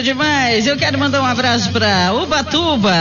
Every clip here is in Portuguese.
bacana demais. Eu quero mandar um abraço para Ubatuba.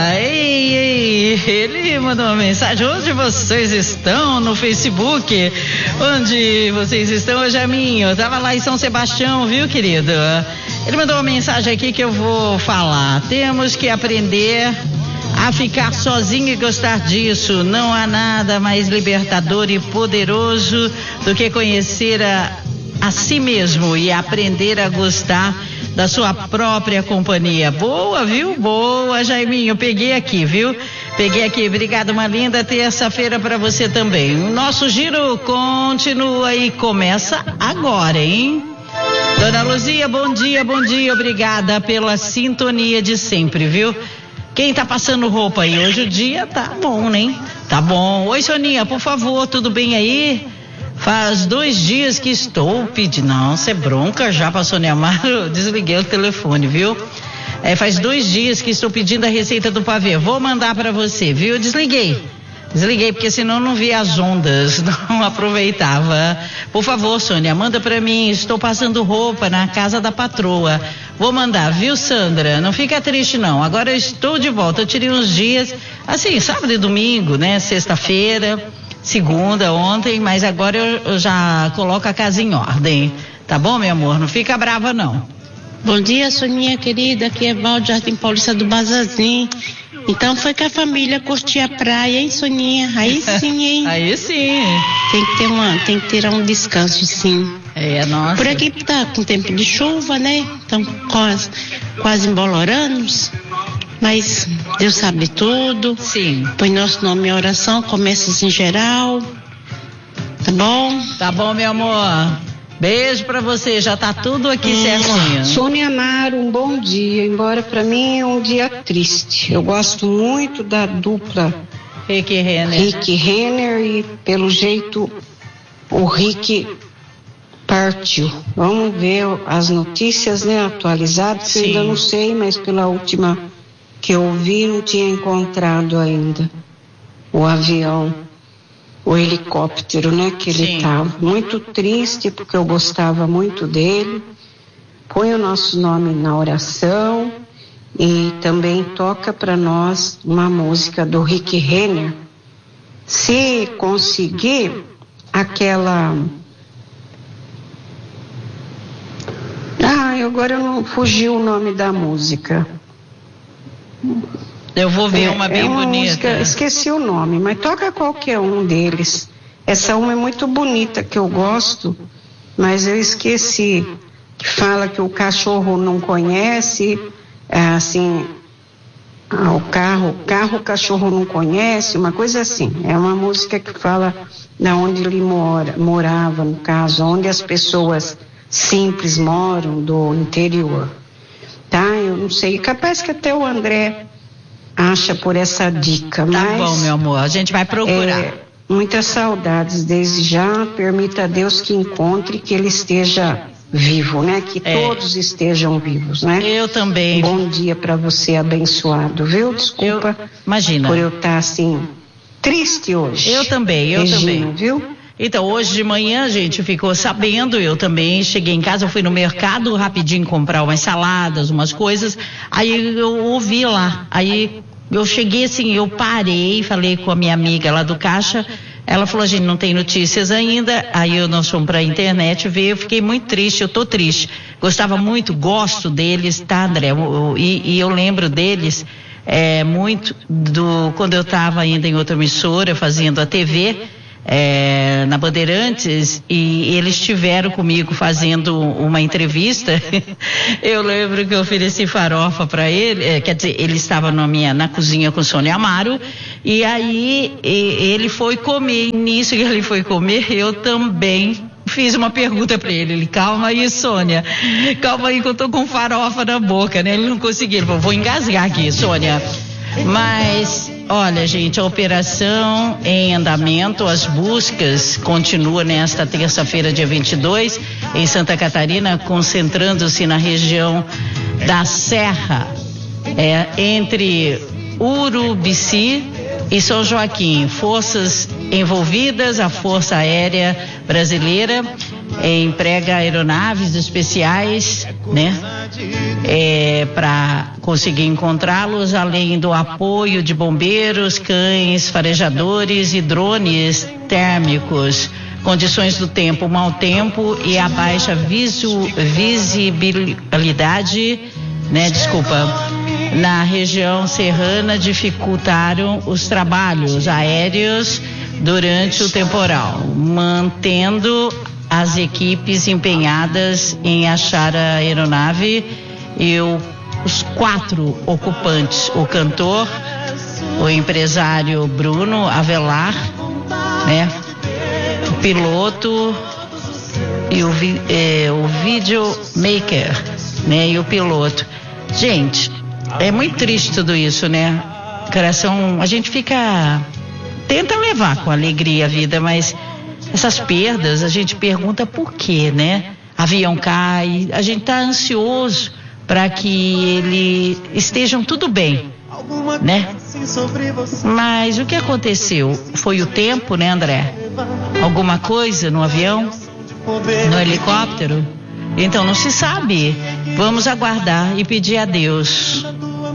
Ele mandou uma mensagem. Onde vocês estão no Facebook? Onde vocês estão, Jaminho? Eu tava lá em São Sebastião, viu, querido? Ele mandou uma mensagem aqui que eu vou falar. Temos que aprender a ficar sozinho e gostar disso. Não há nada mais libertador e poderoso do que conhecer a si mesmo e aprender a gostar da sua própria companhia. Boa, viu? Boa, Jaiminho. Peguei aqui, viu? Peguei aqui. Obrigado, uma linda terça-feira para você também. O nosso giro continua e começa agora, hein? Dona Luzia, bom dia. Obrigada pela sintonia de sempre, viu? Quem tá passando roupa aí? Hoje o dia tá bom, né? Tá bom. Oi, Soninha, por favor, tudo bem aí? Faz 2 dias que estou pedindo. Não, você é bronca já pra Sônia Amaro. Desliguei o telefone, viu? Faz 2 dias que estou pedindo a receita do pavê. Vou mandar pra você, viu? Desliguei, porque senão não via as ondas, não aproveitava. Por favor, Sônia, manda pra mim. Estou passando roupa na casa da patroa. Vou mandar, viu, Sandra? Não fica triste, não. Agora eu estou de volta. Eu tirei uns dias, assim, sábado e domingo, né? Sexta-feira, segunda, ontem, mas agora eu já coloco a casa em ordem. Tá bom, meu amor? Não fica brava, não. Bom dia, Soninha querida. Aqui é Valde Jardim Paulista do Bazazim. Então foi com a família curtir a praia, hein, Soninha? Aí sim, hein? Aí sim. Tem que ter um descanso, sim. Nossa. Por aqui tá com tempo de chuva, né? Então quase embolorando. Mas Deus sabe tudo. Sim. Põe nosso nome em oração, começa em geral. Tá bom? Tá bom, meu amor. Beijo pra você, já tá tudo aqui certinho. Sônia Amaro, um bom dia, embora pra mim é um dia triste. Eu gosto muito da dupla Rick Renner e pelo jeito o Rick partiu. Vamos ver as notícias, né, atualizadas, que eu ainda não sei, mas pela última que eu vi não tinha encontrado ainda o avião. O helicóptero, né, que ele estava. Muito triste, porque eu gostava muito dele. Põe o nosso nome na oração e também toca para nós uma música do Rick Renner. Se conseguir aquela... agora eu não fugiu o nome da música. Eu vou ver uma bem bonita. Música, esqueci o nome, mas toca qualquer um deles. Essa uma é muito bonita, que eu gosto, mas eu esqueci. Que fala que o cachorro não conhece, o carro o cachorro não conhece, uma coisa assim. É uma música que fala de onde ele morava, no caso, onde as pessoas simples moram, do interior. Tá? Eu não sei, capaz que até o André acha por essa dica, mas... Tá bom, meu amor, a gente vai procurar. Muitas saudades desde já, permita a Deus que encontre, que ele esteja vivo, né? Que todos estejam vivos, né? Eu também. Bom dia para você, abençoado, viu? Desculpa imagina. Por eu estar assim, triste hoje. Eu também, Regina, viu? Então, hoje de manhã a gente ficou sabendo, eu também cheguei em casa, eu fui no mercado rapidinho comprar umas saladas, umas coisas, aí eu ouvi lá, aí eu cheguei assim, eu parei, falei com a minha amiga lá do caixa, ela falou, a gente não tem notícias ainda, aí nós fomos pra internet ver, eu fiquei muito triste, eu tô triste, gostava muito, gosto deles, tá, André, e eu lembro deles, muito quando eu estava ainda em outra emissora, fazendo a TV, na Bandeirantes, e eles estiveram comigo fazendo uma entrevista. Eu lembro que eu ofereci farofa para ele, quer dizer, ele estava na cozinha com Sônia Amaro, e aí ele foi comer, nisso que ele foi comer, eu também fiz uma pergunta para ele, calma aí, Sônia, calma aí que eu tô com farofa na boca, né? Ele não conseguiu, ele falou, vou engasgar aqui, Sônia. Mas, olha, gente, a operação em andamento, as buscas continuam nesta terça-feira, dia 22, em Santa Catarina, concentrando-se na região da Serra, entre Urubici e São Joaquim. Forças envolvidas, a Força Aérea Brasileira, emprega aeronaves especiais, né? Para conseguir encontrá-los, além do apoio de bombeiros, cães, farejadores e drones térmicos. Condições do tempo, mau tempo e a baixa visibilidade, na região serrana dificultaram os trabalhos aéreos durante o temporal, mantendo as equipes empenhadas em achar a aeronave e os 4 ocupantes, o cantor, o empresário Bruno Avelar, o piloto e o videomaker, e o piloto. Gente, é muito triste tudo isso, né? Coração, a gente tenta levar com alegria a vida, mas essas perdas, a gente pergunta por quê, né? Avião cai, a gente tá ansioso para que eles estejam tudo bem, né? Mas o que aconteceu? Foi o tempo, né, André? Alguma coisa no avião? No helicóptero? Então não se sabe. Vamos aguardar e pedir a Deus